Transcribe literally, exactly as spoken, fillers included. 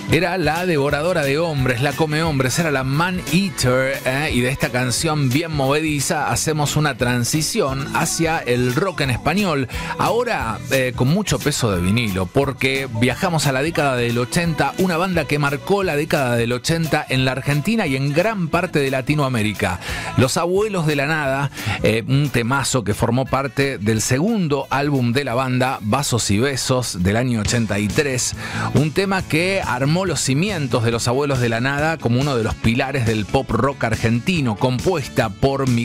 Era la devoradora de hombres, la come hombres, era la Man Eater, ¿eh? Y de esta canción bien movediza hacemos una transición hacia el rock en español. Ahora eh, con mucho peso de vinilo, porque viajamos a la década del ochenta, una banda que marcó la década del ochenta en la Argentina y en gran parte de Latinoamérica. Los Abuelos de la Nada, eh, un temazo que formó parte del segundo álbum de la banda, Vasos y Besos, del año ochenta y tres. Un tema que armó los cimientos de Los Abuelos de la Nada como uno de los pilares del pop rock argentino, compuesta por Miguel